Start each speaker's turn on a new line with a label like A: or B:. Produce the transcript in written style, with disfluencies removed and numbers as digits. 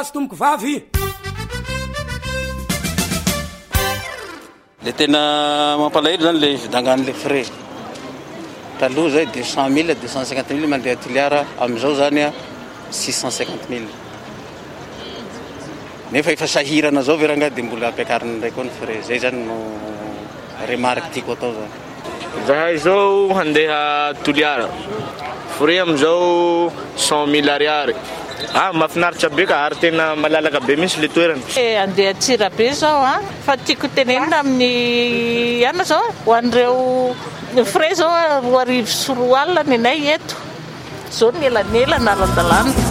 A: azy tomboko vavy.
B: Le tena mampalahelo zany le vidangan'le frais. Taloha zay 200 000 250 000 mandeha tiliara, amizao zany a 650 000. Nefa efa sahirana zao veranga dia mbola ampiakarina ndraiky koa ny frais. Zay zany no remarque tiako atao zany.
C: Zahay zao handeha toliara, frais amizao 100 000 ariary. Mahafinaritra be ka ary tena malalaka be mihitsy le toerana.
D: Andeha Tsirabe zao fa tiako tenenina amin'ny ana zao ho an'ireo frais zao 2 arivo sy 4 alina ny anay eto. Zao ny elanelana ara-dalàna.